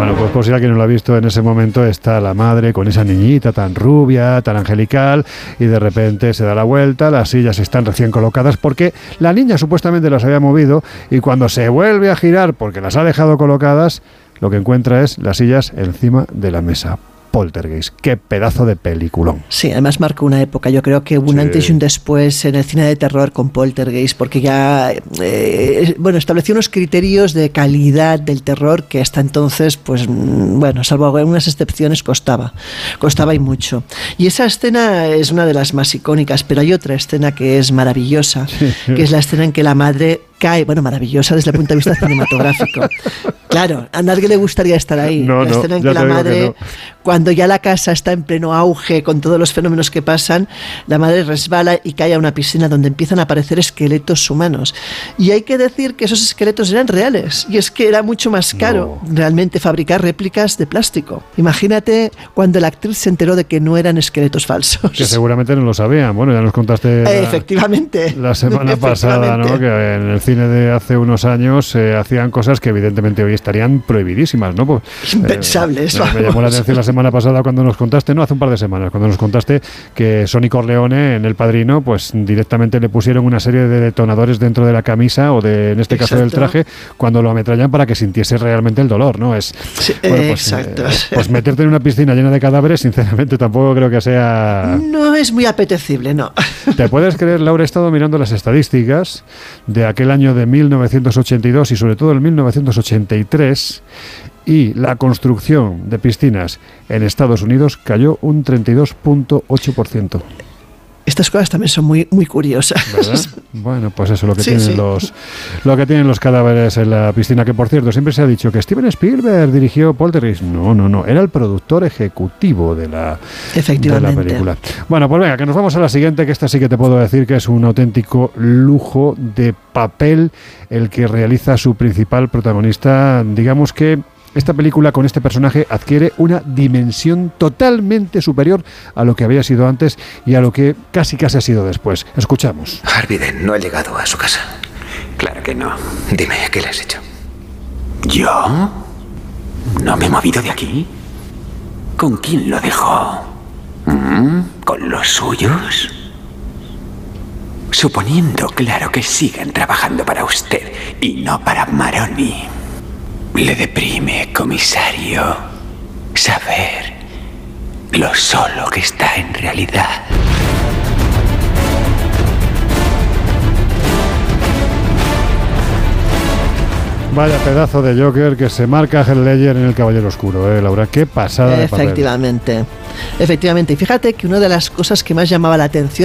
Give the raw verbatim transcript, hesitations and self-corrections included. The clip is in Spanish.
Bueno, pues por si alguien no lo ha visto, en ese momento está la madre con esa niñita tan rubia, tan angelical, y de repente se da la vuelta, las sillas están recién colocadas porque la niña supuestamente las había movido, y cuando se vuelve a girar porque las ha dejado colocadas, lo que encuentra es las sillas encima de la mesa. Poltergeist, qué pedazo de peliculón. Sí, además marcó una época. Yo creo que hubo un sí. antes y un después en el cine de terror con Poltergeist, porque ya eh, bueno, estableció unos criterios de calidad del terror que hasta entonces, pues bueno, salvo algunas excepciones, costaba. Costaba y mucho. Y esa escena es una de las más icónicas, pero hay otra escena que es maravillosa, sí. que es la escena en que la madre cae, bueno, maravillosa desde el punto de vista cinematográfico. Claro, a nadie le gustaría estar ahí. No, la escena no, en que la madre, que no. cuando ya la casa está en pleno auge con todos los fenómenos que pasan, la madre resbala y cae a una piscina donde empiezan a aparecer esqueletos humanos. Y hay que decir que esos esqueletos eran reales. Y es que era mucho más caro no. realmente fabricar réplicas de plástico. Imagínate cuando la actriz se enteró de que no eran esqueletos falsos. Que seguramente no lo sabían. Bueno, ya nos contaste eh, efectivamente. La, la semana pasada, ¿no? Que en el cine de hace unos años eh, hacían cosas que evidentemente hoy estarían prohibidísimas, ¿no? Pues, impensables. Eh, me, me llamó la atención la semana pasada cuando nos contaste, no, hace un par de semanas, cuando nos contaste que Sonny Corleone en El Padrino, pues directamente le pusieron una serie de detonadores dentro de la camisa o de, en este caso, Exacto. del traje, cuando lo ametrallan para que sintiese realmente el dolor, ¿no? Es sí, bueno, pues, Exacto. Eh, pues meterte en una piscina llena de cadáveres, sinceramente tampoco creo que sea... No es muy apetecible, no. ¿Te puedes creer, Laura? He estado mirando las estadísticas de aquel año de mil novecientos ochenta y dos y sobre todo el mil novecientos ochenta y tres, y la construcción de piscinas en Estados Unidos cayó un treinta y dos punto ocho por ciento. Estas cosas también son muy, muy curiosas. ¿Verdad? Bueno, pues eso, lo que, sí, tienen sí. los, lo que tienen los cadáveres en la piscina, que por cierto, siempre se ha dicho que Steven Spielberg dirigió Poltergeist. No, no, no, era el productor ejecutivo de la, de la película. Bueno, pues venga, que nos vamos a la siguiente, que esta sí que te puedo decir que es un auténtico lujo de papel el que realiza su principal protagonista. Digamos que esta película con este personaje adquiere una dimensión totalmente superior a lo que había sido antes y a lo que casi casi ha sido después. Escuchamos. Harvey Dent no ha llegado a su casa. Claro que no. Dime, ¿qué le has hecho? ¿Yo? ¿No me he movido de aquí? ¿Con quién lo dejó? ¿Mm? ¿Con los suyos? Suponiendo, claro, que sigan trabajando para usted y no para Maroni. Le deprime, comisario, saber lo solo que está en realidad. Vaya pedazo de Joker que se marca Heath Ledger en El Caballero Oscuro, ¿eh, Laura? Qué pasada de papel. Efectivamente, efectivamente. Y fíjate que una de las cosas que más llamaba la atención